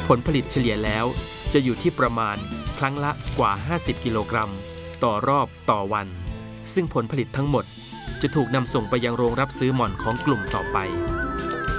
ผลผลิตเฉลี่ยแล้วจะอยู่ที่ประมาณครั้งละกว่า50กิโลกรัมต่อรอบต่อวันซึ่งผลผลิตทั้งหมดจะถูกนำส่งไปยังโรงรับซื้อหม่อนของกลุ่มต่อไป